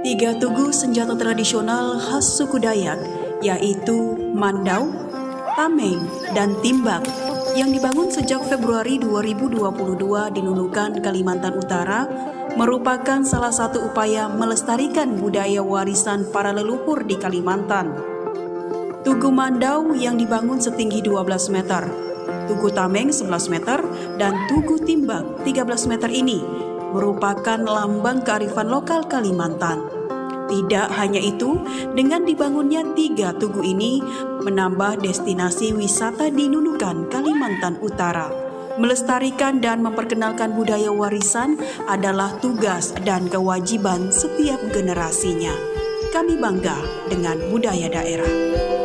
Tiga tugu senjata tradisional khas suku Dayak, yaitu Mandau, Tameng, dan Timbak, yang dibangun sejak Februari 2022 di Nunukan, Kalimantan Utara, merupakan salah satu upaya melestarikan budaya warisan para leluhur di Kalimantan. Tugu Mandau yang dibangun setinggi 12 meter, Tugu Tameng 11 meter, dan Tugu Timbak 13 meter ini merupakan lambang kearifan lokal Kalimantan. Tidak hanya itu, dengan dibangunnya tiga tugu ini menambah destinasi wisata di Nunukan, Kalimantan Utara. Melestarikan dan memperkenalkan budaya warisan adalah tugas dan kewajiban setiap generasinya. Kami bangga dengan budaya daerah.